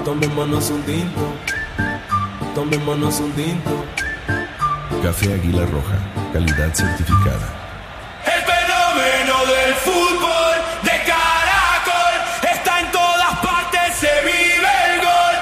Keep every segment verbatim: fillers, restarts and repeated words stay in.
Tomémonos un tinto, tomémonos un tinto. Café Águila Roja, calidad certificada. El fenómeno del fútbol de Caracol está en todas partes, se vive el gol.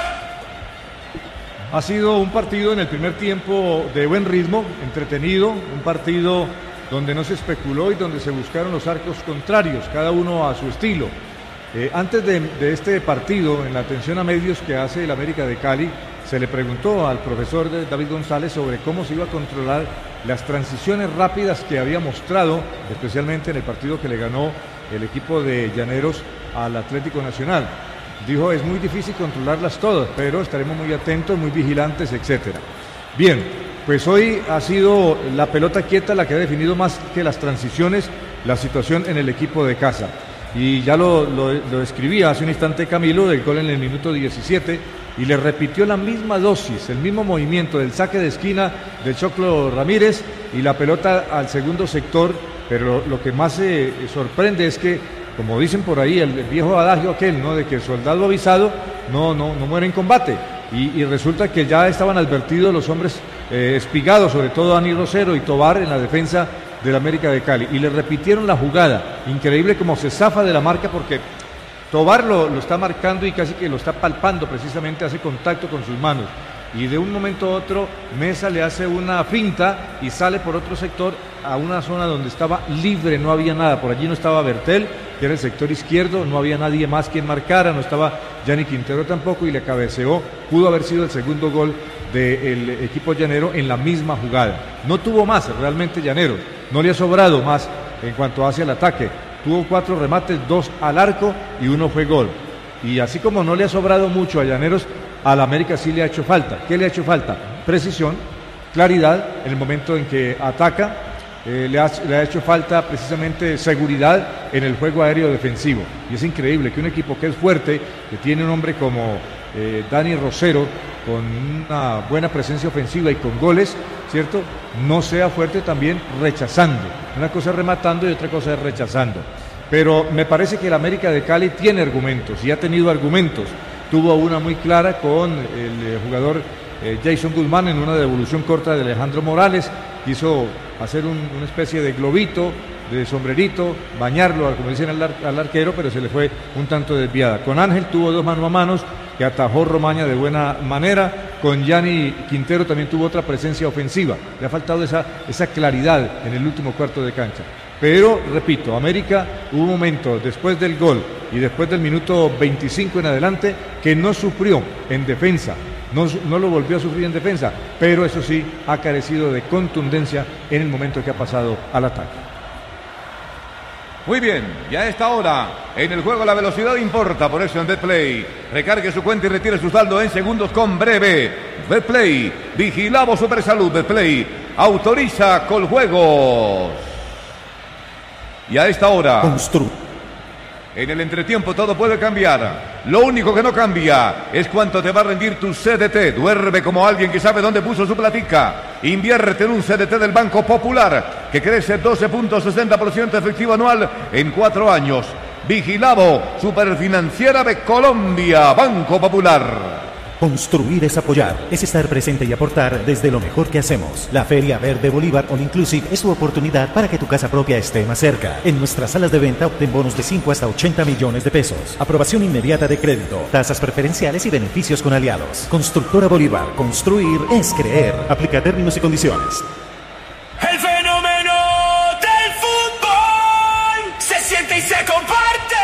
Ha sido un partido en el primer tiempo de buen ritmo, entretenido, un partido donde no se especuló y donde se buscaron los arcos contrarios, cada uno a su estilo. Eh, antes de, de este partido, en la atención a medios que hace el América de Cali, se le preguntó al profesor David González sobre cómo se iba a controlar las transiciones rápidas que había mostrado, especialmente en el partido que le ganó el equipo de Llaneros al Atlético Nacional. Dijo, es muy difícil controlarlas todas, pero estaremos muy atentos, muy vigilantes, etcétera. Bien, pues hoy ha sido la pelota quieta la que ha definido más que las transiciones la situación en el equipo de casa. Y ya lo, lo, lo escribía hace un instante Camilo, del gol en el minuto diecisiete, y le repitió la misma dosis, el mismo movimiento del saque de esquina del Choclo Ramírez y la pelota al segundo sector, pero lo, lo que más se eh, sorprende es que, como dicen por ahí, el, el viejo adagio aquel, ¿no?, de que el soldado avisado no, no, no muere en combate, y, y resulta que ya estaban advertidos los hombres eh, espigados, sobre todo Dani Rosero y Tobar en la defensa del América de Cali, y le repitieron la jugada. Increíble como se zafa de la marca, porque Tobar lo, lo está marcando y casi que lo está palpando, precisamente hace contacto con sus manos, y de un momento a otro Mesa le hace una finta y sale por otro sector a una zona donde estaba libre, no había nada, por allí no estaba Bertel, que era el sector izquierdo, no había nadie más quien marcara, no estaba Gianni Quintero tampoco, y le cabeceó. Pudo haber sido el segundo gol del equipo llanero en la misma jugada. No tuvo más realmente Llaneros, no le ha sobrado más en cuanto hacia el ataque. Tuvo cuatro remates, dos al arco y uno fue gol. Y así como no le ha sobrado mucho a Llaneros, al América sí le ha hecho falta. ¿Qué le ha hecho falta? Precisión, claridad en el momento en que ataca. Eh, le, ha, le ha hecho falta precisamente seguridad en el juego aéreo defensivo. Y es increíble que un equipo que es fuerte, que tiene un hombre como eh, Dani Rosero, con una buena presencia ofensiva y con goles, ¿cierto?, no sea fuerte también rechazando. Una cosa es rematando y otra cosa es rechazando. Pero me parece que el América de Cali tiene argumentos y ha tenido argumentos. Tuvo una muy clara con el eh, jugador eh, Jason Guzmán en una devolución corta de Alejandro Morales. Quiso hacer un, una especie de globito, de sombrerito, bañarlo, como dicen al, ar, al arquero, pero se le fue un tanto desviada. Con Ángel tuvo dos mano a manos que atajó Romaña de buena manera. Con Gianni Quintero también tuvo otra presencia ofensiva. Le ha faltado esa, esa claridad en el último cuarto de cancha. Pero, repito, América hubo un momento después del gol y después del minuto veinticinco en adelante que no sufrió en defensa, no, no lo volvió a sufrir en defensa, pero eso sí, ha carecido de contundencia en el momento que ha pasado al ataque. Muy bien, y a esta hora, en el juego la velocidad importa, por eso en Betplay, recargue su cuenta y retire su saldo en segundos con Breve. Betplay, vigilamos Supersalud. Betplay, autoriza Coljuegos. Y a esta hora, Constru. En el entretiempo todo puede cambiar. Lo único que no cambia es cuánto te va a rendir tu C D T. Duerme como alguien que sabe dónde puso su platica. Invierte en un C D T del Banco Popular que crece doce punto sesenta por ciento efectivo anual en cuatro años. Vigilado, Superfinanciera de Colombia, Banco Popular. Construir es apoyar, es estar presente y aportar desde lo mejor que hacemos. La Feria Verde Bolívar All Inclusive es tu oportunidad para que tu casa propia esté más cerca. En nuestras salas de venta obtén bonos de cinco hasta ochenta millones de pesos. Aprobación inmediata de crédito, tasas preferenciales y beneficios con aliados. Constructora Bolívar, construir es creer. Aplica términos y condiciones. El fenómeno del fútbol se siente y se comparte.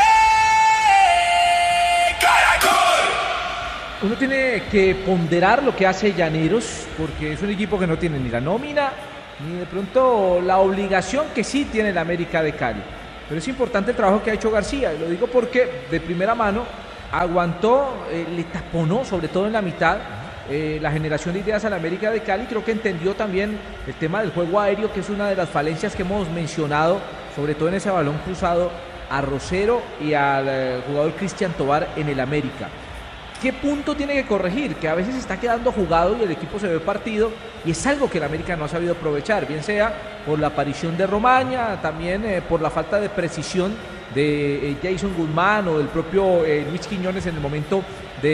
Uno tiene que ponderar lo que hace Llaneros, porque es un equipo que no tiene ni la nómina, ni de pronto la obligación que sí tiene el América de Cali. Pero es importante el trabajo que ha hecho García, y lo digo porque de primera mano aguantó, eh, le taponó, sobre todo en la mitad, eh, la generación de ideas al América de Cali. Creo que entendió también el tema del juego aéreo, que es una de las falencias que hemos mencionado, sobre todo en ese balón cruzado a Rosero y al eh, jugador Cristian Tobar en el América. ¿Qué punto tiene que corregir? Que a veces está quedando jugado y el equipo se ve partido, y es algo que el América no ha sabido aprovechar, bien sea por la aparición de Romaña, también eh, por la falta de precisión de eh, Jason Guzmán o del propio eh, Luis Quiñones en el momento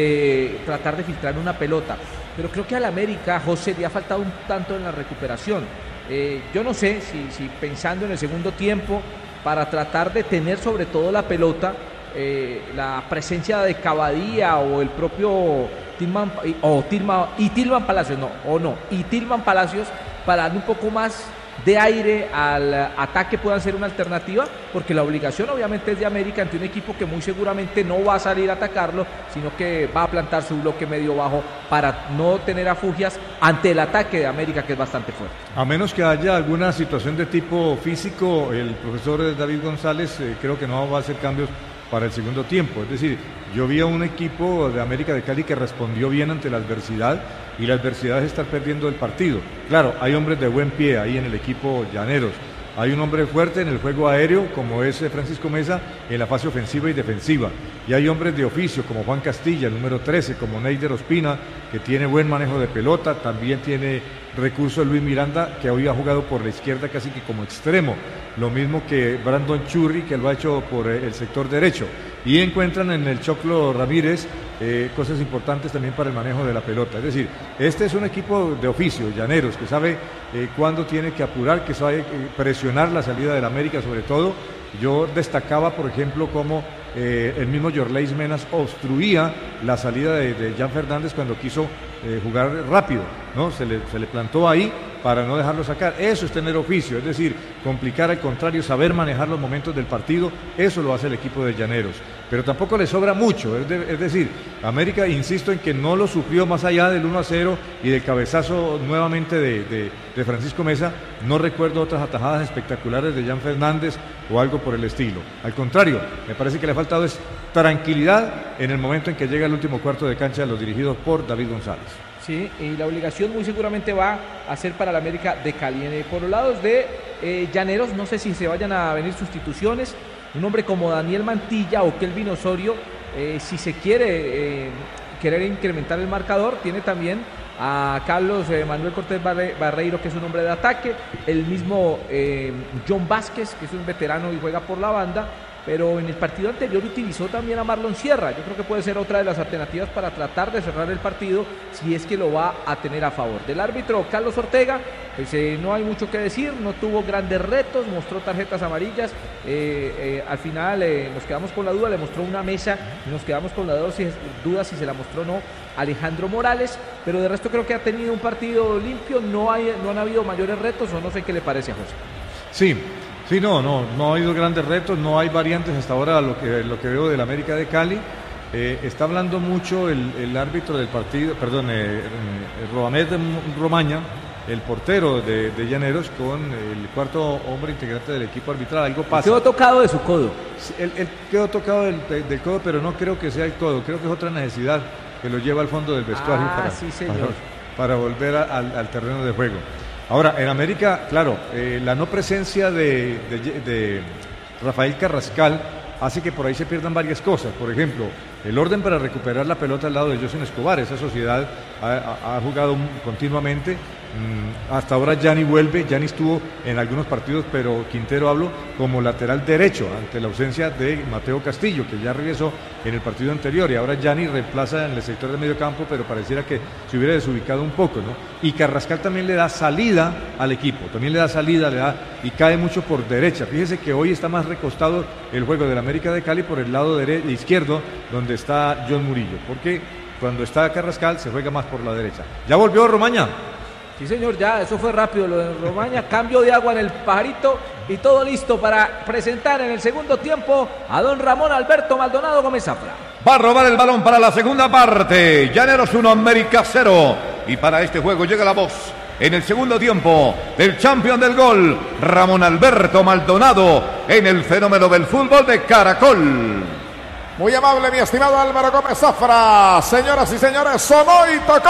de tratar de filtrar una pelota. Pero creo que al América, José, le ha faltado un tanto en la recuperación. Eh, yo no sé si, si pensando en el segundo tiempo, para tratar de tener sobre todo la pelota, eh, la presencia de Cavadía o el propio Tilman, o Tilman, y Tilman Palacios, no, o no, y Tilman Palacios, para darle un poco más de aire al ataque, puedan ser una alternativa, porque la obligación obviamente es de América ante un equipo que muy seguramente no va a salir a atacarlo, sino que va a plantar su bloque medio bajo para no tener afugias ante el ataque de América, que es bastante fuerte. A menos que haya alguna situación de tipo físico, el profesor David González eh, creo que no va a hacer cambios para el segundo tiempo. Es decir, yo vi a un equipo de América de Cali que respondió bien ante la adversidad, y la adversidad es estar perdiendo el partido. Claro, hay hombres de buen pie ahí en el equipo Llaneros. Hay un hombre fuerte en el juego aéreo, como es Francisco Mesa, en la fase ofensiva y defensiva. Y hay hombres de oficio, como Juan Castilla, el número trece, como Neider Ospina, que tiene buen manejo de pelota. También tiene recursos Luis Miranda, que hoy ha jugado por la izquierda casi que como extremo. Lo mismo que Brandon Churri, que lo ha hecho por el sector derecho. Y encuentran en el Choclo Ramírez eh, cosas importantes también para el manejo de la pelota. Es decir, este es un equipo de oficio, Llaneros, que sabe eh, cuándo tiene que apurar, que sabe eh, presionar la salida del América sobre todo. Yo destacaba, por ejemplo, cómo eh, el mismo Yorleis Menas obstruía la salida de, de Jan Fernández cuando quiso eh, jugar rápido, ¿no? Se le, se le plantó ahí para no dejarlo sacar. Eso es tener oficio, es decir, complicar al contrario, saber manejar los momentos del partido. Eso lo hace el equipo de Llaneros, pero tampoco le sobra mucho. Es, de, es decir, América, insisto en que no lo sufrió más allá del uno a cero y del cabezazo nuevamente de, de, de Francisco Mesa. No recuerdo otras atajadas espectaculares de Jan Fernández o algo por el estilo. Al contrario, me parece que le ha faltado es tranquilidad en el momento en que llega el último cuarto de cancha de los dirigidos por David González. Sí, y la obligación muy seguramente va a ser para la América de Cali. Por los lados de eh, Llaneros, no sé si se vayan a venir sustituciones. Un hombre como Daniel Mantilla o Kelvin Osorio, eh, si se quiere eh, querer incrementar el marcador, tiene también a Carlos eh, Manuel Cortés Barre, Barreiro, que es un hombre de ataque, el mismo eh, John Vázquez, que es un veterano y juega por la banda, pero en el partido anterior utilizó también a Marlon Sierra. Yo creo que puede ser otra de las alternativas para tratar de cerrar el partido, si es que lo va a tener a favor. Del árbitro Carlos Ortega, pues eh, no hay mucho que decir, no tuvo grandes retos, mostró tarjetas amarillas, eh, eh, al final eh, nos quedamos con la duda, le mostró una mesa, y nos quedamos con la duda si se la mostró o no Alejandro Morales, pero de resto creo que ha tenido un partido limpio, no, hay, no han habido mayores retos, o no sé qué le parece a José. Sí, sí, no, no, no ha habido grandes retos, no hay variantes hasta ahora lo que, lo que veo del América de Cali. Eh, está hablando mucho el, el árbitro del partido, perdón, eh, eh, Roamed Romaña, el portero de, de Llaneros, con el cuarto hombre integrante del equipo arbitral. Algo pasa. Quedó tocado de su codo. Él, él quedó tocado del, del codo, pero no creo que sea el codo, creo que es otra necesidad que lo lleva al fondo del vestuario ah, para, sí, señor. para, para volver a, al, al terreno de juego. Ahora, en América, claro, eh, la no presencia de, de, de Rafael Carrascal hace que por ahí se pierdan varias cosas. Por ejemplo, el orden para recuperar la pelota al lado de José Escobar. Esa sociedad ha, ha, ha jugado continuamente. Mm, hasta ahora Gianni vuelve. Gianni estuvo en algunos partidos, pero Quintero hablo como lateral derecho ante la ausencia de Mateo Castillo, que ya regresó en el partido anterior, y ahora Gianni reemplaza en el sector de medio campo, pero pareciera que se hubiera desubicado un poco, ¿no? Y Carrascal también le da salida al equipo, también le da salida, le da y cae mucho por derecha. Fíjese que hoy está más recostado el juego del América de Cali por el lado derecho, izquierdo, donde está John Murillo, porque cuando está Carrascal se juega más por la derecha. ¿Ya volvió Romaña? Sí, señor, ya, eso fue rápido lo de Romaña, cambio de agua en el pajarito y todo listo para presentar en el segundo tiempo a don Ramón Alberto Maldonado Gómez Zafra. Va a robar el balón para la segunda parte. Llaneros uno, América cero. Y para este juego llega la voz en el segundo tiempo del campeón del gol, Ramón Alberto Maldonado, en el fenómeno del fútbol de Caracol. Muy amable, mi estimado Álvaro Gómez Zafra. Señoras y señores, sonó y tocó.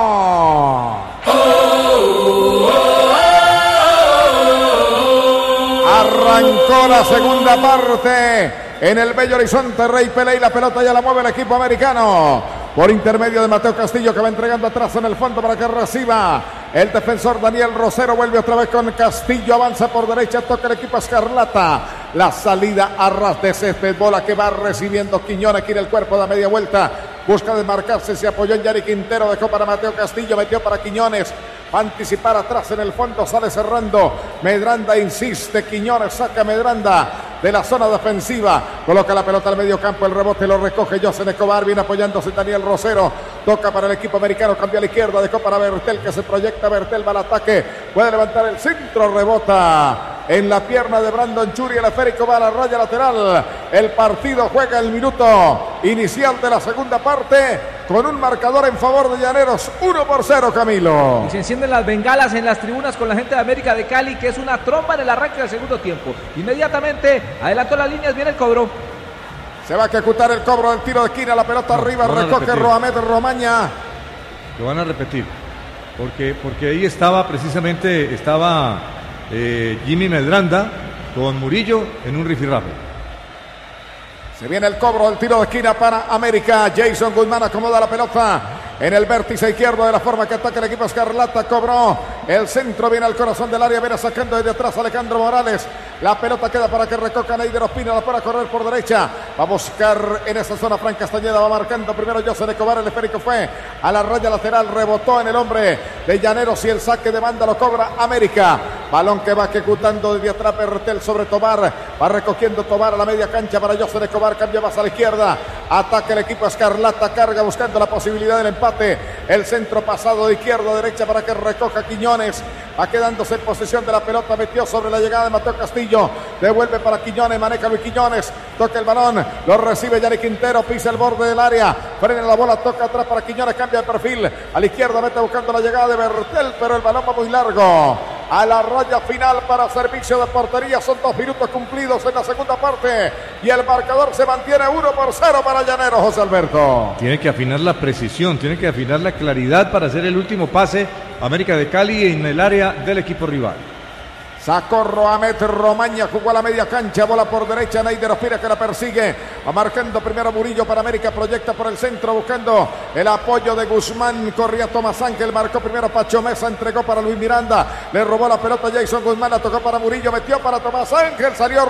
Oh, oh, oh, oh. Arrancó la segunda parte en el bello horizonte Rey Pelé, y la pelota ya la mueve el equipo americano por intermedio de Mateo Castillo, que va entregando atrás en el fondo para que reciba el defensor Daniel Rosero. Vuelve otra vez con Castillo, avanza por derecha, toca el equipo escarlata. La salida a ras de césped, bola que va recibiendo Quiñones, quiere el cuerpo de media vuelta, busca desmarcarse, se apoyó en Yari Quintero, dejó para Mateo Castillo, metió para Quiñones, va a anticipar atrás en el fondo, sale cerrando, Medranda insiste, Quiñones saca Medranda de la zona defensiva, coloca la pelota al medio campo, el rebote lo recoge José Escobar, viene apoyándose Daniel Rosero, toca para el equipo americano, cambia a la izquierda, dejó para Bertel que se proyecta, Bertel va al ataque, puede levantar el centro, rebota en la pierna de Brandon Churi, el esférico va a la raya lateral, el partido juega el minuto inicial de la segunda parte con un marcador en favor de Llaneros, uno por cero, Camilo. Y se encienden las bengalas en las tribunas con la gente de América de Cali, que es una tromba en el arranque del segundo tiempo. Inmediatamente adelantó las líneas, viene el cobro. Se va a ejecutar el cobro del tiro de esquina, la pelota no, arriba, recoge Roamed Romaña. Lo van a repetir, porque, porque ahí estaba precisamente, estaba eh, Jimmy Medranda con Murillo en un rifirrafe. Se viene el cobro del tiro de esquina para América. Jason Guzmán acomoda la pelota en el vértice izquierdo de la forma que ataca el equipo escarlata. Cobró el centro, viene al corazón del área, viene sacando desde atrás Alejandro Morales. La pelota queda para que recoja Neider Ospina, la para correr por derecha. Va a buscar en esa zona Fran Castañeda, va marcando primero José Escobar, el esférico fue a la raya lateral, rebotó en el hombre de Llaneros y el saque de banda lo cobra América. Balón que va ejecutando desde atrás Bertel sobre Tobar, va recogiendo Tobar a la media cancha para José Escobar, cambia más a la izquierda, ataca el equipo escarlata, carga buscando la posibilidad del empate, el centro pasado de izquierda a derecha para que recoja Quiñones, va quedándose en posesión de la pelota, metió sobre la llegada de Mateo Castillo, devuelve para Quiñones, maneja Luis Quiñones, toca el balón, lo recibe Yari Quintero, pisa el borde del área, frena la bola, toca atrás para Quiñones, cambia de perfil, a la izquierda mete buscando la llegada de Bertel, pero el balón va muy largo, a la raya final para servicio de portería, son dos minutos cumplidos en la segunda parte y el marcador se mantiene uno por cero para Llaneros, José Alberto. Tiene que afinar la precisión, tiene que afinar la claridad para hacer el último pase América de Cali en el área del equipo rival. Sacó Roamed Romaña, jugó a la media cancha, bola por derecha, Neider Ospina que la persigue, va marcando primero Murillo para América, proyecta por el centro buscando el apoyo de Guzmán, corría Tomás Ángel, marcó primero Pacho Mesa, entregó para Luis Miranda, le robó la pelota Jason Guzmán, la tocó para Murillo, metió para Tomás Ángel, salió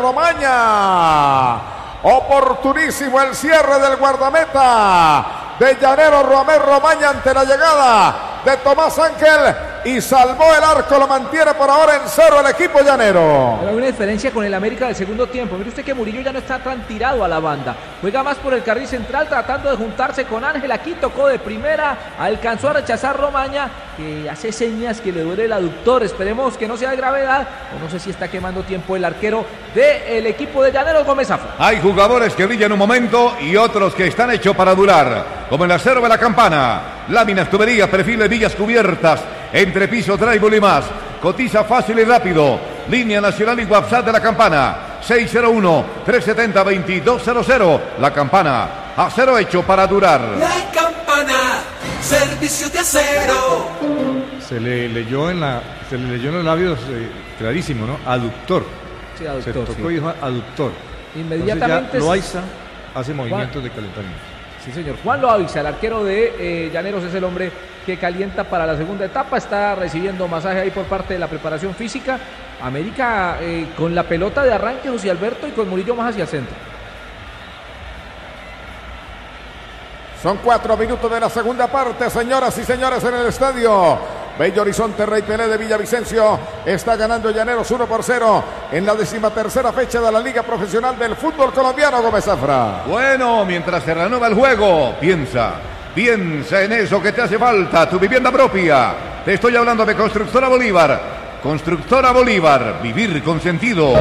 Romaña, oportunísimo el cierre del guardameta de Llaneros, Roamed Romaña ante la llegada de Tomás Ángel y salvó el arco, lo mantiene por ahora en cero el equipo llanero. Pero hay una diferencia con el América del segundo tiempo. Mire usted que Murillo ya no está tan tirado a la banda, juega más por el carril central tratando de juntarse con Ángel, aquí tocó de primera, alcanzó a rechazar Romaña, que hace señas que le duele el aductor, esperemos que no sea de gravedad, o no sé si está quemando tiempo el arquero del equipo de Llaneros, Gómez Zafra. Hay jugadores que brillan un momento y otros que están hechos para durar, como el acero de la Campana, láminas, tuberías, perfiles, villas cubiertas, entrepiso, drywall y más. Cotiza fácil y rápido. Línea nacional y WhatsApp de la Campana, seis cero uno, tres siete cero, dos dos cero cero. La Campana, acero hecho para durar. La Campana, servicio de acero. Se le leyó en la, se le leyó en los labios eh, clarísimo, ¿no? Aductor. Sí, aductor, se tocó sí. y dijo aductor. Inmediatamente Loaiza hace movimientos Juan, de calentamiento. Sí, señor. Juan Loaiza, el arquero de eh, Llaneros, es el hombre que calienta para la segunda etapa. Está recibiendo masaje ahí por parte de la preparación física. América eh, con la pelota de arranque, José Alberto, y con Murillo más hacia el centro. Son cuatro minutos de la segunda parte, señoras y señores, en el estadio Bello Horizonte. Rey Pelé de Villavicencio está ganando Llaneros uno por cero en la decimatercera fecha de la Liga Profesional del Fútbol Colombiano, Gómez Zafra. Bueno, mientras se renueva el juego, piensa, piensa en eso que te hace falta, tu vivienda propia. Te estoy hablando de Constructora Bolívar. Constructora Bolívar, vivir con sentido.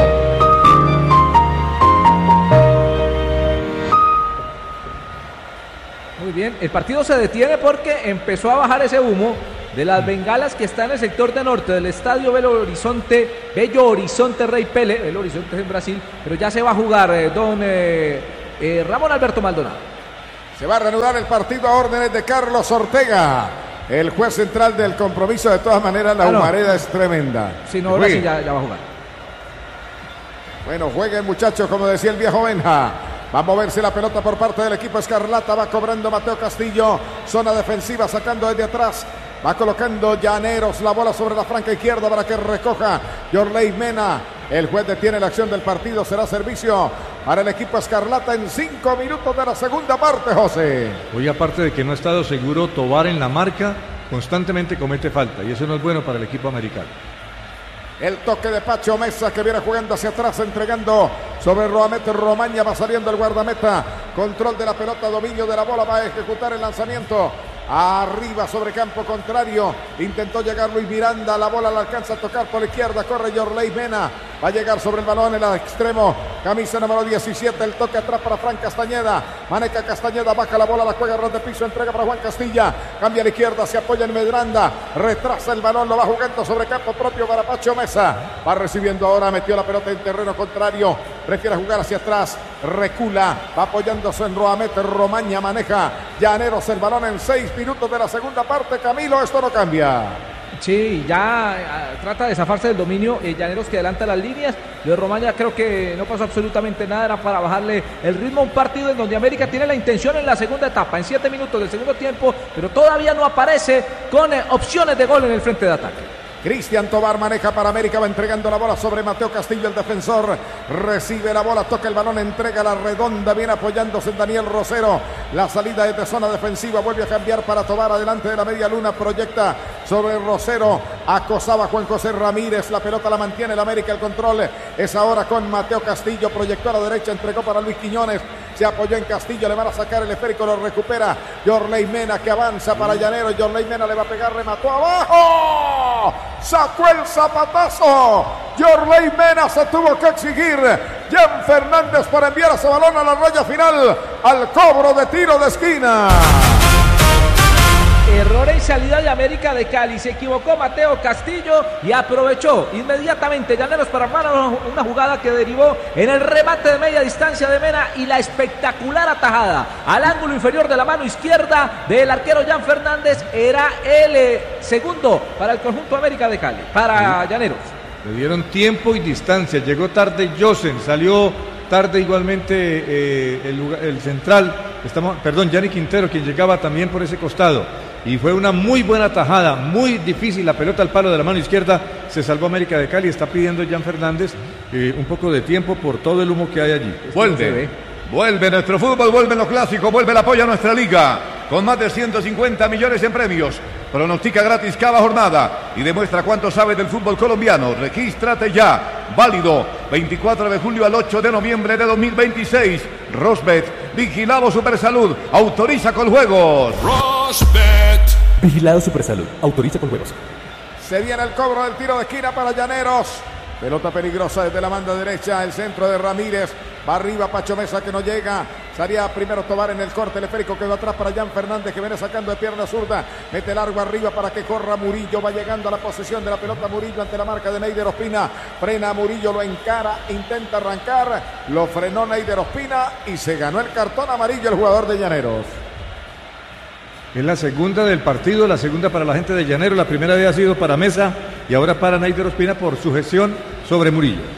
Muy bien, el partido se detiene porque empezó a bajar ese humo de las bengalas que está en el sector de norte del estadio Belo Horizonte, Bello Horizonte Rey Pelé. Belo Horizonte es en Brasil, pero ya se va a jugar eh, don eh, eh, Ramón Alberto Maldonado. Se va a reanudar el partido a órdenes de Carlos Ortega, el juez central del compromiso. De todas maneras, la ah, no. humareda es tremenda. Sí, no, ahora sí ya, ya va a jugar. Bueno, jueguen muchachos, como decía el viejo Benja. Va a moverse la pelota por parte del equipo escarlata. Va cobrando Mateo Castillo. Zona defensiva sacando desde atrás. Va colocando Llaneros la bola sobre la franca izquierda para que recoja Yorley Mena. El juez detiene la acción del partido. Será servicio para el equipo escarlata en cinco minutos de la segunda parte, José. Hoy, aparte de que no ha estado seguro Tobar en la marca, constantemente comete falta y eso no es bueno para el equipo americano. El toque de Pacho Mesa, que viene jugando hacia atrás, entregando sobre Roamete Romaña. Va saliendo el guardameta. Control de la pelota, dominio de la bola. Va a ejecutar el lanzamiento. Arriba sobre campo contrario. Intentó llegar Luis Miranda. La bola la alcanza a tocar por la izquierda. Corre Yorley Mena. Va a llegar sobre el balón en el extremo. Camisa número diecisiete. El toque atrás para Fran Castañeda. Maneca Castañeda. Baja la bola. La juega ras de piso. Entrega para Juan Castilla. Cambia a la izquierda. Se apoya en Medranda. Retrasa el balón. Lo va jugando sobre campo propio para Pacho Mesa. Va recibiendo ahora. Metió la pelota en terreno contrario. Prefiere jugar hacia atrás. Recula. Va apoyándose en Roamete Romaña. Maneja Llaneros el balón en seis minutos de la segunda parte. Camilo, esto no cambia. Sí, ya uh, trata de zafarse del dominio. eh, Llaneros que adelanta las líneas. Lo de Romaña creo que no pasó absolutamente nada. Era para bajarle el ritmo a un partido en donde América tiene la intención en la segunda etapa, en siete minutos del segundo tiempo, pero todavía no aparece con eh, opciones de gol en el frente de ataque. Cristian Tobar maneja para América, va entregando la bola sobre Mateo Castillo, el defensor. Recibe la bola, toca el balón, entrega la redonda, viene apoyándose en Daniel Rosero. La salida es de zona defensiva, vuelve a cambiar para Tobar, adelante de la media luna, proyecta sobre Rosero. Acosaba Juan José Ramírez, la pelota la mantiene el América, el control es ahora con Mateo Castillo, proyectó a la derecha, entregó para Luis Quiñones. Se apoyó en Castillo, le van a sacar el esférico, lo recupera Yorley Mena, que avanza para Llanero. Yorley Mena le va a pegar, remató abajo. Sacó el zapatazo. Yorley Mena se tuvo que exigir. Jan Fernández para enviar ese balón a la raya final, al cobro de tiro de esquina. Error en salida de América de Cali. Se equivocó Mateo Castillo y aprovechó inmediatamente Llaneros para armar una jugada que derivó en el remate de media distancia de Mena y la espectacular atajada al ángulo inferior de la mano izquierda del arquero Jan Fernández. Era el eh, segundo para el conjunto América de Cali, para Llaneros. Le dieron tiempo y distancia. Llegó tarde Josen, salió tarde igualmente eh, el, el central, estamos, perdón, Yanni Quintero, quien llegaba también por ese costado. Y fue una muy buena tajada, muy difícil, la pelota al palo de la mano izquierda, se salvó América de Cali. Está pidiendo Jan Fernández eh, un poco de tiempo por todo el humo que hay allí. Vuelve, vuelve nuestro fútbol, vuelve lo clásico, vuelve el apoyo a nuestra liga, con más de ciento cincuenta millones en premios. Pronostica gratis cada jornada y demuestra cuánto sabe del fútbol colombiano. Regístrate ya, válido veinticuatro de julio al ocho de noviembre de dos mil veintiséis. Rosbet, vigilado Supersalud, autoriza con juegos. Rosbet. Vigilado Supersalud, autoriza con juegos. Se viene el cobro del tiro de esquina para Llaneros. Pelota peligrosa desde la banda derecha, el centro de Ramírez. Va arriba Pacho Mesa, que no llega. Salía primero Tobar en el corte, el esférico que va atrás para Jan Fernández, que viene sacando de pierna zurda. Mete largo arriba para que corra Murillo. Va llegando a la posesión de la pelota Murillo ante la marca de Neider Ospina. Frena Murillo, lo encara, intenta arrancar. Lo frenó Neider Ospina y se ganó el cartón amarillo el jugador de Llaneros. Es la segunda del partido, la segunda para la gente de Llaneros. La primera había sido para Mesa y ahora para Neider Ospina por su gestión sobre Murillo.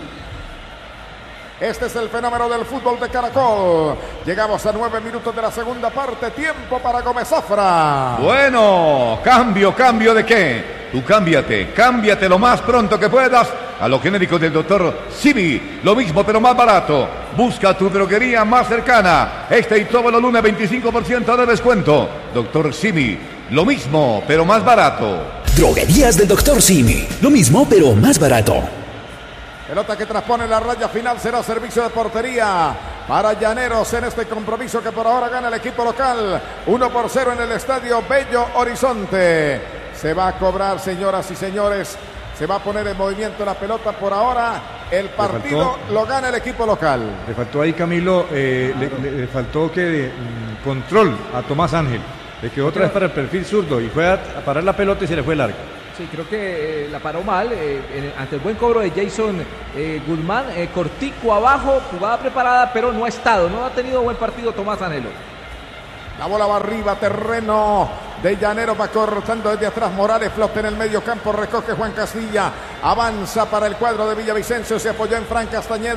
Este es el fenómeno del fútbol de Caracol. Llegamos a nueve minutos de la segunda parte. Tiempo para Gómez Zafra. Bueno, cambio, cambio de qué. Tú cámbiate, cámbiate lo más pronto que puedas a los genéricos del doctor Simi. Lo mismo pero más barato. Busca tu droguería más cercana. Este y todos los lunes veinticinco por ciento de descuento. doctor Simi, lo mismo pero más barato. Droguerías del doctor Simi. Lo mismo pero más barato. Pelota que transpone la raya final, será servicio de portería para Llaneros en este compromiso que por ahora gana el equipo local. uno por cero en el estadio Bello Horizonte. Se va a cobrar, señoras y señores. Se va a poner en movimiento la pelota. Por ahora el partido lo gana el equipo local. Le faltó ahí, Camilo, eh, le, le, le faltó que mm, control a Tomás Ángel. Le quedó otra vez para el perfil zurdo y fue a, a parar la pelota y se le fue larga. Sí, creo que eh, la paró mal eh, en, ante el buen cobro de Jason eh, Guzmán, eh, cortico abajo, jugada preparada, pero no ha estado, no ha tenido buen partido Tomás Anhelo. La bola va arriba, terreno de Llaneros, va cortando desde atrás Morales, flota en el medio campo, recoge Juan Castilla, avanza para el cuadro de Villavicencio, se apoyó en Fran Castañeda,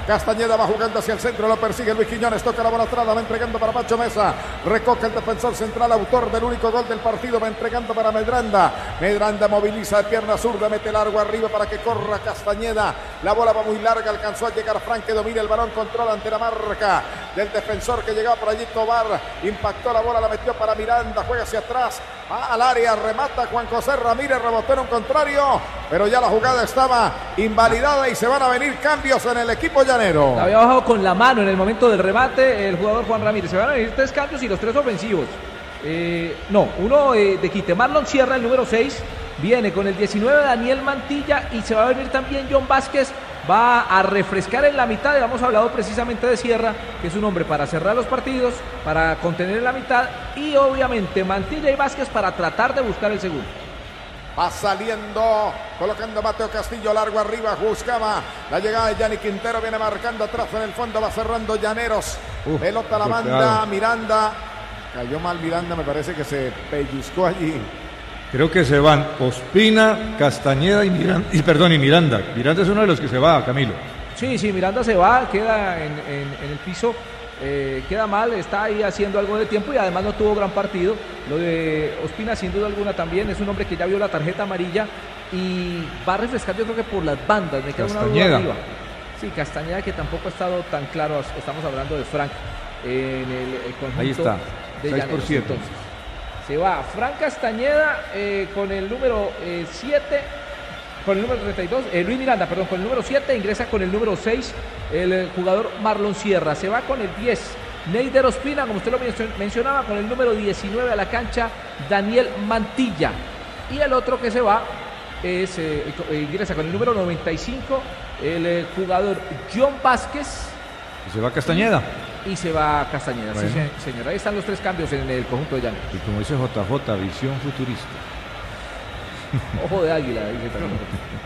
Castañeda va jugando hacia el centro, lo persigue Luis Quiñones, toca la bola atrás, va entregando para Pacho Mesa. Recoge el defensor central, autor del único gol del partido, va entregando para Medranda. Medranda moviliza de pierna zurda, mete largo arriba para que corra Castañeda. La bola va muy larga, alcanzó a llegar Frank, que domina el balón, controla ante la marca del defensor que llegaba por allí, Tobar. Impactó la bola, la metió para Miranda, juega hacia atrás, va al área, remata Juan José Ramírez, rebotó en un contrario, pero ya la jugada estaba invalidada y se van a venir cambios en el equipo llanero. La había bajado con la mano en el momento del remate el jugador Juan Ramírez. Se van a venir tres cambios y los tres ofensivos. Eh, no, uno eh, de quite. Marlon Sierra, el número seis, viene con el diecinueve Daniel Mantilla y se va a venir también John Vázquez. Va a refrescar en la mitad. Hemos hablado precisamente de Sierra, que es un hombre para cerrar los partidos, para contener en la mitad, y obviamente Mantilla y Vázquez para tratar de buscar el segundo. Va saliendo, colocando Mateo Castillo largo arriba, buscaba la llegada de Yanni Quintero, viene marcando atrás en el fondo, va cerrando Llaneros. Uf, pelota a la banda, claro. Miranda, cayó mal Miranda, me parece que se pellizcó allí. Creo que se van Ospina, Castañeda y Miranda, y perdón, y Miranda. Miranda es uno de los que se va, Camilo. Sí, sí, Miranda se va, queda en, en, en el piso. Eh, queda mal, está ahí haciendo algo de tiempo y además no tuvo gran partido. Lo de Ospina sin duda alguna también es un hombre que ya vio la tarjeta amarilla y va a refrescar, yo creo que por las bandas. Me queda una duda arriba. Sí, Castañeda, que tampoco ha estado tan claro. Estamos hablando de Frank en el, el conjunto. Ahí está, de seis por siete. Entonces, se va Frank Castañeda eh, con el número siete, con el número treinta y dos, eh, Luis Miranda, perdón, con el número siete, ingresa con el número seis el, el jugador Marlon Sierra. Se va con el diez Neider Ospina, como usted lo mencionaba, con el número diecinueve a la cancha Daniel Mantilla. Y el otro que se va es eh, ingresa con el número noventa y cinco el, el jugador John Vázquez. Y se va Castañeda. Y se va Castañeda, bueno. Sí, señor. Ahí están los tres cambios en el conjunto de Llaneros. Y como dice J J, visión futurista. Ojo de águila, dice también.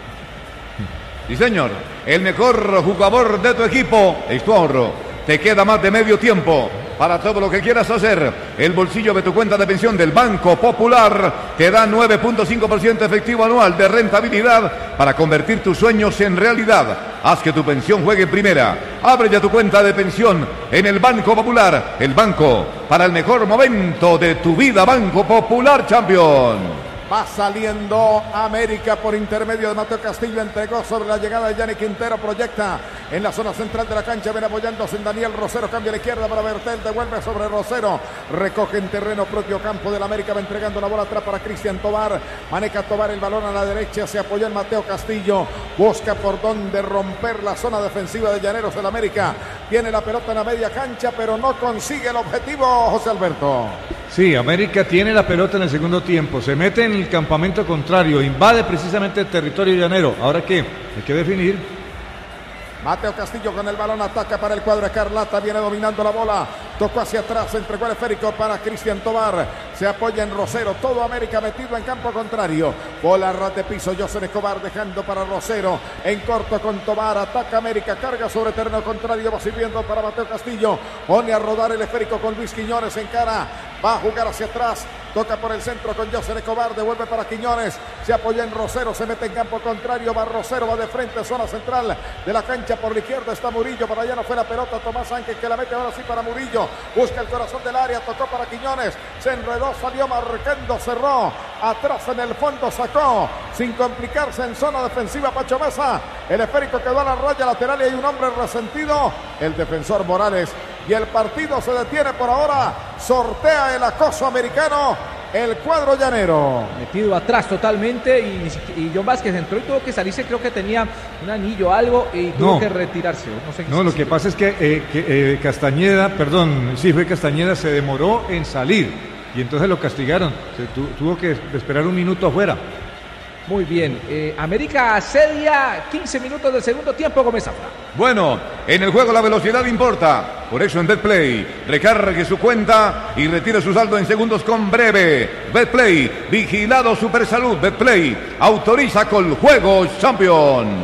Sí, señor. El mejor jugador de tu equipo es tu ahorro. Te queda más de medio tiempo para todo lo que quieras hacer. El bolsillo de tu cuenta de pensión del Banco Popular te da nueve punto cinco por ciento efectivo anual de rentabilidad para convertir tus sueños en realidad. Haz que tu pensión juegue en primera. Abre ya tu cuenta de pensión en el Banco Popular. El banco para el mejor momento de tu vida. Banco Popular Champion. Va saliendo América por intermedio de Mateo Castillo, entregó sobre la llegada de Yanni Quintero, proyecta en la zona central de la cancha, ven apoyándose en Daniel Rosero, cambia a la izquierda para Bertel, devuelve sobre Rosero, recoge en terreno propio campo del América, va entregando la bola atrás para Cristian Tobar, maneja Tobar el balón a la derecha, se apoya en Mateo Castillo, busca por donde romper la zona defensiva de Llaneros del América, tiene la pelota en la media cancha, pero no consigue el objetivo, José Alberto. Sí, América tiene la pelota en el segundo tiempo, se mete en el campamento contrario, invade precisamente el territorio llanero. ¿Ahora qué? Hay que definir. Mateo Castillo con el balón, ataca para el cuadro Escarlata, viene dominando la bola, tocó hacia atrás, entregó el esférico para Cristian Tobar, se apoya en Rosero, todo América metido en campo contrario, bola ras de piso, José Escobar dejando para Rosero, en corto con Tobar, ataca América, carga sobre terreno contrario, va sirviendo para Mateo Castillo, pone a rodar el esférico con Luis Quiñones en cara, va a jugar hacia atrás, toca por el centro con José Escobar, devuelve para Quiñones, se apoya en Rosero, se mete en campo contrario, va Rosero, va de frente, zona central de la cancha, por la izquierda está Murillo, para allá no fue la pelota, Tomás Ángel que la mete ahora sí para Murillo, busca el corazón del área, tocó para Quiñones, se enredó, salió marcando, cerró, atrás en el fondo sacó, sin complicarse en zona defensiva Pacho Mesa, el esférico quedó a la raya lateral y hay un hombre resentido, el defensor Morales, y el partido se detiene por ahora, sortea el acoso americano, el cuadro llanero. Metido atrás totalmente y, y John Vázquez entró y tuvo que salirse, creo que tenía un anillo o algo y tuvo no, que retirarse. No, sé no lo que pasa es que, eh, que eh, Castañeda, perdón, sí fue Castañeda, se demoró en salir y entonces lo castigaron, se tu, tuvo que esperar un minuto afuera. Muy bien, eh, América asedia quince minutos del segundo tiempo, Gómez Zafra. Bueno, en el juego la velocidad importa, por eso en BetPlay recargue su cuenta y retire su saldo en segundos con Breve. BetPlay, vigilado Supersalud. BetPlay autoriza con Juegos Champion.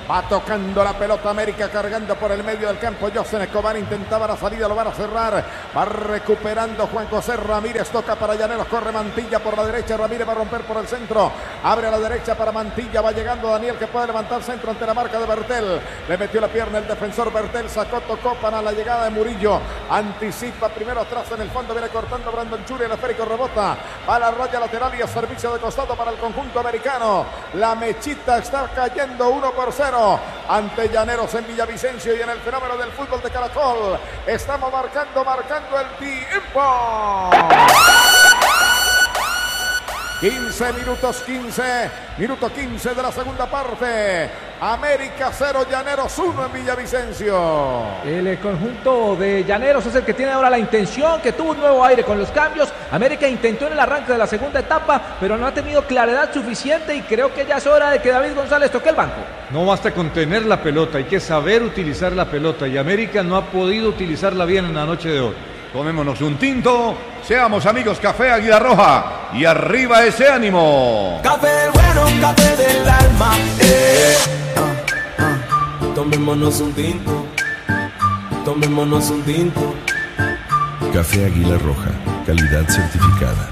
Va tocando la pelota América, cargando por el medio del campo. José Escobar intentaba la salida, lo van a cerrar. Va recuperando Juan José Ramírez. Toca para Llaneros, corre Mantilla por la derecha. Ramírez va a romper por el centro. Abre a la derecha para Mantilla. Va llegando Daniel, que puede levantar centro ante la marca de Bertel. Le metió la pierna el defensor Bertel. Sacó, tocó para la llegada de Murillo. Anticipa primero atrás en el fondo. Viene cortando Brandon Churi. El esférico rebota. Va a la raya lateral y a servicio de costado para el conjunto americano. La mechita está cayendo uno por cero. Ante Llaneros en Villavicencio y en el fenómeno del fútbol de Caracol. Estamos marcando, marcando el tiempo. quince minutos, quince, minuto quince de la segunda parte. América cero, Llaneros uno en Villavicencio. El conjunto de Llaneros es el que tiene ahora la intención, que tuvo un nuevo aire con los cambios. América intentó en el arranque de la segunda etapa, pero no ha tenido claridad suficiente y creo que ya es hora de que David González toque el banco. No basta con tener la pelota, hay que saber utilizar la pelota y América no ha podido utilizarla bien en la noche de hoy. Tomémonos un tinto, seamos amigos, Café Águila Roja y arriba ese ánimo. Café bueno, café del alma. Eh. Ah, ah. Tomémonos un tinto, tomémonos un tinto. Café Águila Roja, calidad certificada.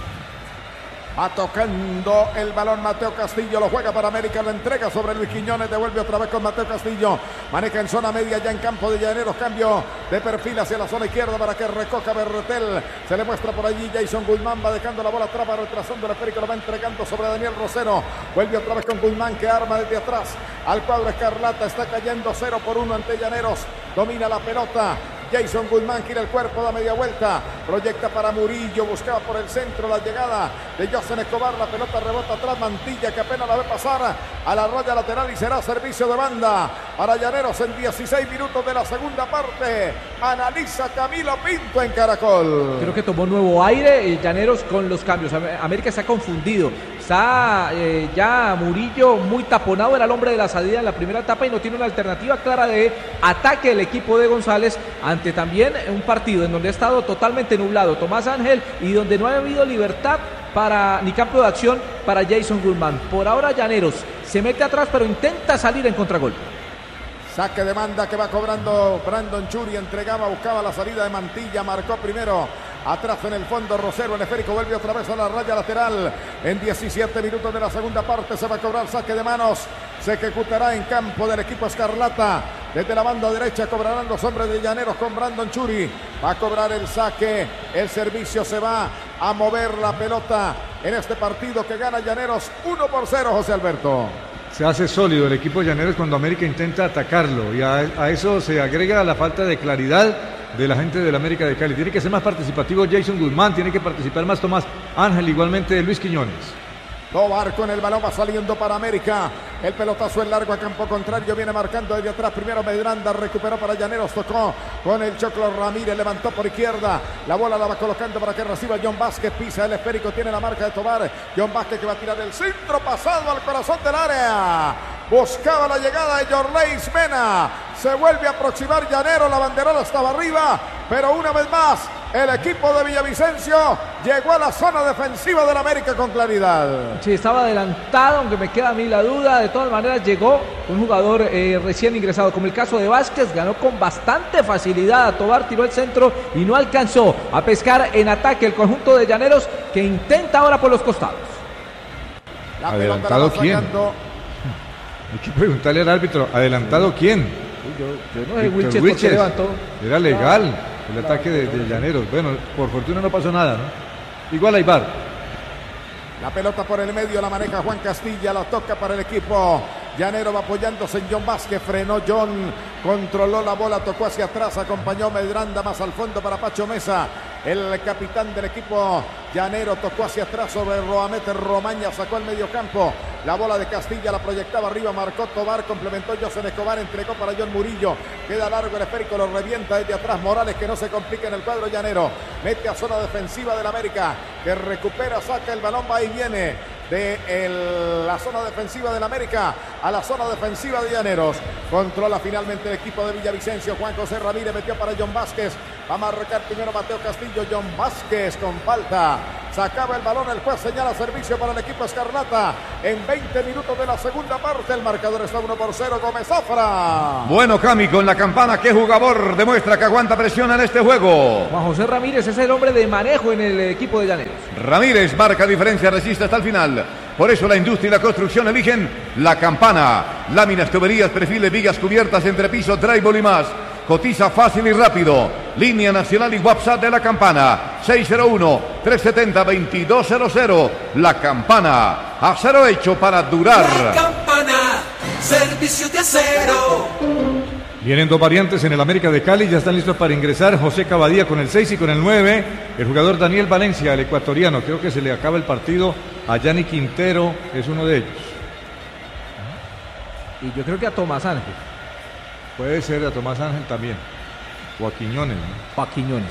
Va tocando el balón Mateo Castillo, lo juega para América, lo entrega sobre Luis Quiñones, devuelve otra vez con Mateo Castillo, maneja en zona media ya en campo de Llaneros, cambio de perfil hacia la zona izquierda para que recoja Berretel, se le muestra por allí Jason Guzmán, va dejando la bola atrás, va retrasando el esférico, lo va entregando sobre Daniel Rosero, vuelve otra vez con Guzmán que arma desde atrás al cuadro escarlata, está cayendo cero por uno ante Llaneros, domina la pelota. Jason Guzmán gira el cuerpo, da media vuelta, proyecta para Murillo, buscaba por el centro la llegada de José Escobar, la pelota rebota atrás, Mantilla que apenas la ve pasar a la raya lateral y será servicio de banda para Llaneros en dieciséis minutos de la segunda parte. Analiza Camilo Pinto en Caracol. Creo que tomó nuevo aire eh, Llaneros con los cambios. América se ha confundido. Está eh, ya Murillo muy taponado, era el hombre de la salida en la primera etapa y no tiene una alternativa clara de ataque el equipo de González ante también un partido en donde ha estado totalmente nublado Tomás Ángel y donde no ha habido libertad para ni campo de acción para Jason Guzmán. Por ahora Llaneros se mete atrás pero intenta salir en contragolpe. Saque de banda que va cobrando Brandon Churi, entregaba, buscaba la salida de Mantilla, marcó primero. Atrás en el fondo Rosero, el esférico vuelve otra vez a la raya lateral. En diecisiete minutos de la segunda parte se va a cobrar saque de manos. Se ejecutará en campo del equipo escarlata. Desde la banda derecha cobrarán los hombres de Llaneros con Brandon Churi. Va a cobrar el saque. El servicio se va a mover la pelota en este partido que gana Llaneros uno por cero, José Alberto. Se hace sólido el equipo de Llaneros cuando América intenta atacarlo y a, a eso se agrega la falta de claridad de la gente del América de Cali. Tiene que ser más participativo Jason Guzmán, tiene que participar más Tomás Ángel, igualmente Luis Quiñones. Tobar con el balón va saliendo para América. El pelotazo en largo a campo contrario. Viene marcando desde atrás. Primero Medranda. Recuperó para Llaneros. Tocó con el Choclo Ramírez. Levantó por izquierda. La bola la va colocando para que reciba John Vázquez. Pisa el esférico. Tiene la marca de Tobar. John Vázquez que va a tirar el centro pasado al corazón del área. Buscaba la llegada de Yorleis Mena. Se vuelve a aproximar Llaneros. La banderola estaba arriba. Pero una vez más, el equipo de Villavicencio llegó a la zona defensiva del América con claridad. Sí, estaba adelantado, aunque me queda a mí la duda. De todas maneras, llegó un jugador eh, recién ingresado, como el caso de Vázquez. Ganó con bastante facilidad a Tobar, tiró el centro y no alcanzó a pescar en ataque el conjunto de Llaneros, que intenta ahora por los costados. La ¿Adelantado quién? Hay que preguntarle al árbitro, ¿adelantado quién? Yo, yo no sé, Wilches, ¿por qué levantó? Era legal el ataque de, de Llaneros. Bueno, por fortuna no pasó nada, ¿no? Igual hay V A R. La pelota por el medio la maneja Juan Castilla, la toca para el equipo Llanero, va apoyándose en John Vázquez, frenó John, controló la bola, tocó hacia atrás, acompañó Medranda más al fondo para Pacho Mesa, el capitán del equipo Llanero, tocó hacia atrás sobre Roamete Romaña, sacó al medio campo, la bola de Castilla la proyectaba arriba, marcó Tobar, complementó José Escobar, entregó para John Murillo, queda largo el esférico, lo revienta desde atrás Morales, que no se complica en el cuadro Llanero, mete a zona defensiva del América, que recupera, saca el balón, va y viene de el, la zona defensiva del América a la zona defensiva de Llaneros. Controla finalmente el equipo de Villavicencio. Juan José Ramírez metió para John Vázquez. Va a marcar primero Mateo Castillo. John Vázquez con falta. Sacaba el balón, el juez señala servicio para el equipo escarlata. En veinte minutos de la segunda parte, el marcador está uno por cero. Gómez Zafra. Bueno, Cami, con la campana, ¿qué jugador demuestra que aguanta presión en este juego? Juan José Ramírez es el hombre de manejo en el equipo de Llaneros. Ramírez marca diferencia, resiste hasta el final. Por eso la industria y la construcción eligen la campana. Láminas, tuberías, perfiles, vigas, cubiertas, entrepiso, drywall y más. Cotiza fácil y rápido. Línea nacional y WhatsApp de la campana. seis cero uno, tres siete cero, dos dos cero cero. La campana. Acero hecho para durar. La campana. Servicio de acero. Vienen dos variantes en el América de Cali, ya están listos para ingresar José Cavadía con el seis y con el nueve, el jugador Daniel Valencia, el ecuatoriano. Creo que se le acaba el partido a Yanni Quintero, es uno de ellos. Y yo creo que a Tomás Ángel. Puede ser a Tomás Ángel también, o a Quiñones, ¿no? O a Quiñones.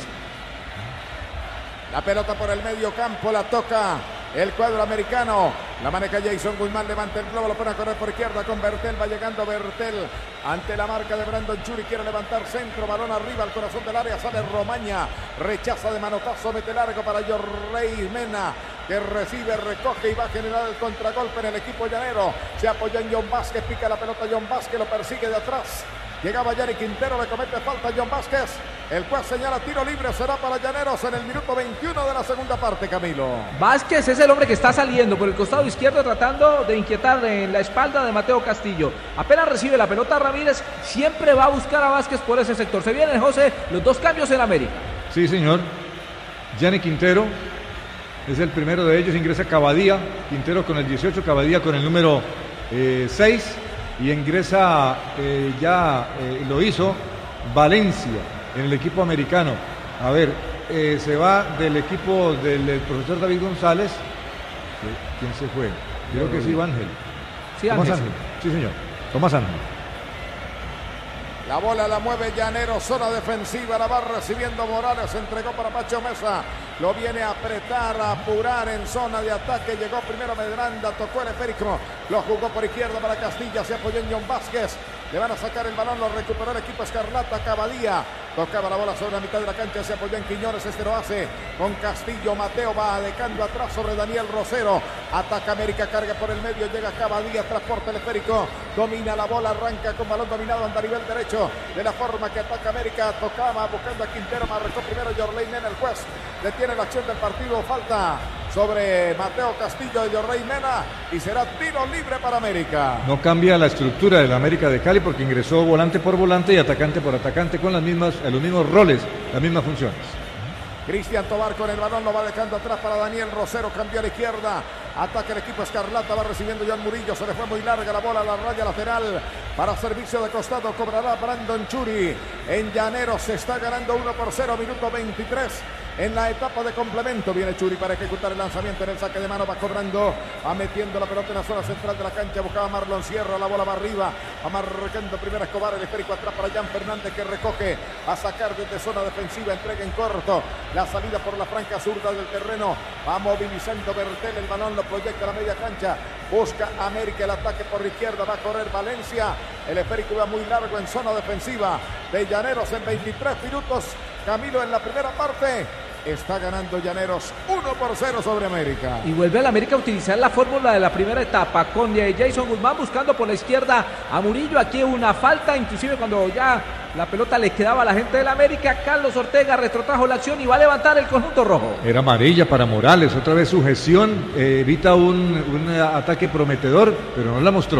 La pelota por el medio campo, la toca el cuadro americano. La maneja Jason Guzmán, levanta el globo, lo pone a correr por izquierda con Bertel. Va llegando Bertel ante la marca de Brandon Churi. Quiere levantar centro, balón arriba al corazón del área. Sale Romaña, rechaza de manotazo, mete largo para Yorley Mena, que recibe, recoge y va a generar el contragolpe en el equipo llanero. Se apoya en John Vázquez, pica la pelota John Vázquez, lo persigue de atrás. Llegaba Yanni Quintero, le comete falta a John Vázquez. El juez señala tiro libre, será para Llaneros en el minuto veintiuno de la segunda parte, Camilo. Vázquez es el hombre que está saliendo por el costado izquierdo tratando de inquietar en la espalda de Mateo Castillo. Apenas recibe la pelota Ramírez, siempre va a buscar a Vázquez por ese sector. Se vienen, José, los dos cambios en América. Sí, señor. Yanni Quintero es el primero de ellos, ingresa Cavadía. Quintero con el dieciocho, Cavadía con el número eh, seis. Y ingresa, eh, ya eh, lo hizo, Valencia en el equipo americano. A ver, eh, se va del equipo del, del profesor David González. ¿Quién se fue? Creo que sí, Ángel. Sí, Tomás Ángel. Ángel. Sí, señor. Tomás Ángel. La bola la mueve Llaneros, zona defensiva, la va recibiendo Morales, entregó para Pacho Mesa, lo viene a apretar, a apurar en zona de ataque, llegó primero Medranda, tocó el esférico, lo jugó por izquierda para Castilla, se apoyó en John Vázquez, le van a sacar el balón, lo recuperó el equipo escarlata, Cavadía, tocaba la bola sobre la mitad de la cancha, se apoyó en Quiñones, este lo hace con Castillo, Mateo va dejando atrás sobre Daniel Rosero, ataca América, carga por el medio, llega Cavadía, transporta el esférico, domina la bola, arranca con balón dominado anda a nivel derecho, de la forma que ataca América, tocaba buscando a Quintero, marcó primero Yorley Mena, el juez detiene la acción del partido, falta sobre Mateo Castillo y Yorley Mena y será tiro libre para América. No cambia la estructura del América de Cali porque ingresó volante por volante y atacante por atacante con las mismas, los mismos roles, las mismas funciones. Cristian Tobar con el balón, lo va dejando atrás para Daniel Rosero, cambió a la izquierda, ataca el equipo escarlata, va recibiendo John Murillo, se le fue muy larga la bola a la raya lateral, para servicio de costado cobrará Brandon Churi, en Llaneros se está ganando uno por cero, minuto veintitrés, en la etapa de complemento, viene Churi para ejecutar el lanzamiento en el saque de mano, va cobrando, va metiendo la pelota en la zona central de la cancha, buscaba Marlon Sierra, la bola va arriba, va marcando primero Escobar, el esférico atrás para Jan Fernández que recoge, a sacar desde zona defensiva, entrega en corto, la salida por la franca zurda del terreno, va movilizando Bertel, el balón lo proyecta a la media cancha, busca América el ataque por la izquierda, va a correr Valencia, el esférico va muy largo en zona defensiva de Llaneros en veintitrés minutos, Camilo en la primera parte, está ganando Llaneros uno por cero sobre América. Y vuelve al América a utilizar la fórmula de la primera etapa con Jason Guzmán buscando por la izquierda a Murillo, aquí una falta, inclusive cuando ya la pelota le quedaba a la gente del América, Carlos Ortega retrotrajo la acción y va a levantar el conjunto rojo. Era amarilla para Morales, otra vez sujeción, eh, evita un, un ataque prometedor, pero no la mostró.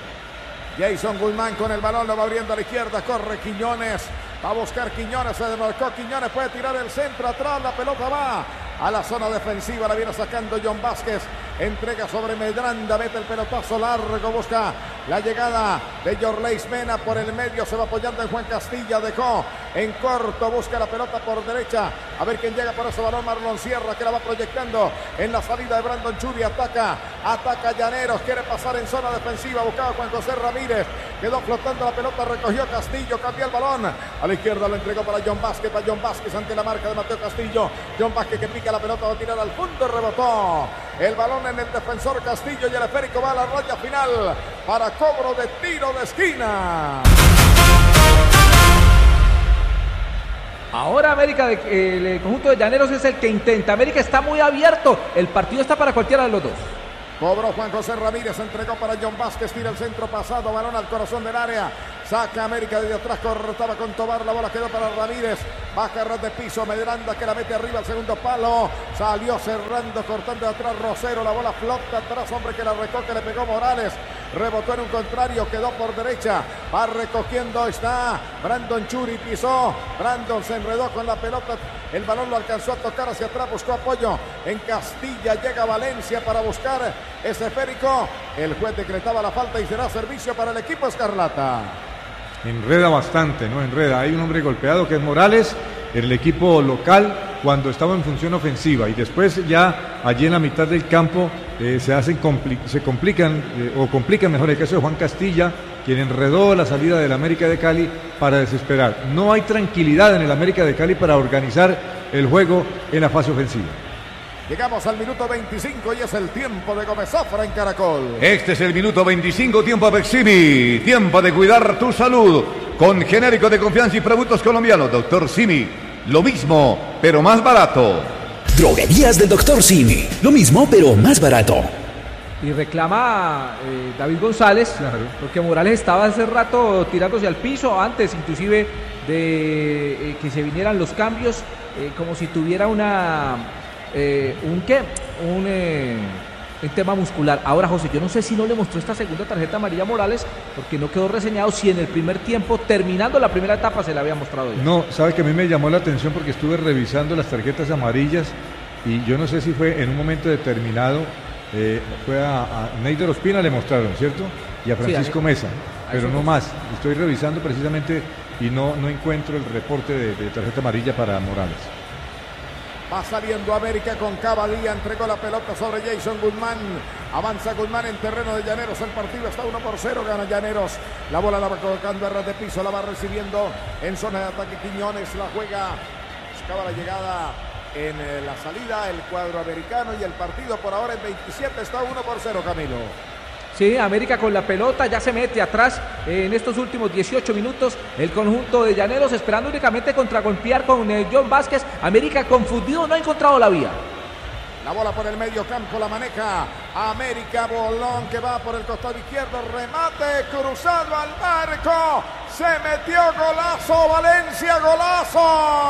Jason Guzmán con el balón, lo va abriendo a la izquierda, corre Quiñones, va a buscar Quiñones, se desmarcó Quiñones, puede tirar el centro atrás, la pelota va a la zona defensiva, la viene sacando John Vázquez, entrega sobre Medranda, mete el pelotazo largo, busca la llegada de Yorley Mena por el medio, se va apoyando en Juan Castilla, dejó en corto, busca la pelota por derecha, a ver quién llega por ese balón, Marlon Sierra que la va proyectando en la salida de Brandon Churi, ataca, ataca Llaneros, quiere pasar en zona defensiva, buscaba Juan José Ramírez, quedó flotando la pelota, recogió Castillo, cambió el balón, a la izquierda lo entregó para John Vázquez, para John Vázquez ante la marca de Mateo Castillo, John Vázquez que pica la pelota, va a tirar al punto, rebotó el balón en el defensor Castillo y el esférico va a la raya final para cobro de tiro de esquina. Ahora América, de, eh, el conjunto de Llaneros es el que intenta. América está muy abierto. El partido está para cualquiera de los dos. Cobró Juan José Ramírez, entregó para John Vázquez, tira el centro pasado, balón al corazón del área. Saca América desde atrás, cortaba con Tobar, la bola quedó para Ramírez. Baja ras de piso, Medranda que la mete arriba al segundo palo. Salió cerrando, cortando de atrás Rosero, la bola flota atrás, hombre que la recoge, le pegó Morales. Rebotó en un contrario, quedó por derecha. Va recogiendo, está Brandon Churi, pisó. Brandon se enredó con la pelota. El balón lo alcanzó a tocar hacia atrás, buscó apoyo en Castilla. Llega Valencia para buscar ese esférico. El juez decretaba la falta y será servicio para el equipo escarlata. Enreda bastante, ¿no? Enreda. Hay un hombre golpeado que es Morales, el equipo local, cuando estaba en función ofensiva. Y después ya allí en la mitad del campo eh, se hacen compli se complican, eh, o complican mejor el caso de Juan Castilla, quien enredó la salida del América de Cali para desesperar. No hay tranquilidad en el América de Cali para organizar el juego en la fase ofensiva. Llegamos al minuto veinticinco y es el tiempo de Gómez Zafra en Caracol. Este es el minuto veinticinco, tiempo de Beximi. Tiempo de cuidar tu salud con genérico de confianza y productos colombianos. Doctor Simi, lo mismo, pero más barato. Droguerías del Doctor Simi, lo mismo, pero más barato. Y reclama eh, David González, claro, porque Morales estaba hace rato tirándose al piso, antes inclusive de eh, que se vinieran los cambios, eh, como si tuviera una... Eh, ¿Un qué? Un, eh, un tema muscular. Ahora, José, yo no sé si no le mostró esta segunda tarjeta amarilla a Morales, porque no quedó reseñado si en el primer tiempo, terminando la primera etapa, se la había mostrado ya. No, sabe que a mí me llamó la atención porque estuve revisando las tarjetas amarillas y yo no sé si fue en un momento determinado, eh, fue a, a Neider Ospina le mostraron, ¿cierto? Y a Francisco sí, a Mesa, pero no más. Estoy revisando precisamente y no, no encuentro el reporte de, de tarjeta amarilla para Morales. Va saliendo América con Cavadía, entregó la pelota sobre Jason Guzmán. Avanza Guzmán en terreno de Llaneros, el partido está uno por cero, gana Llaneros. La bola la va colocando a ras de piso, la va recibiendo en zona de ataque Quiñones, la juega, buscaba la llegada en eh, la salida, el cuadro americano y el partido por ahora en veintisiete está uno por cero, Camilo. Sí, América con la pelota ya se mete atrás eh, en estos últimos dieciocho minutos. El conjunto de Llaneros esperando únicamente contragolpear con eh, John Vázquez. América confundido, no ha encontrado la vía. La bola por el medio campo la maneja América, bolón que va por el costado izquierdo, remate cruzado al marco. Se metió, golazo, Valencia, golazo.